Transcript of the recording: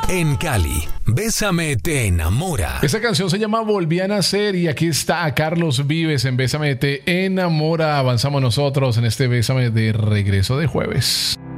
En Cali, Bésame te enamora. Esta canción se llama Volví a nacer y aquí está Carlos Vives en Bésame te enamora. Avanzamos nosotros en este Bésame de regreso de jueves.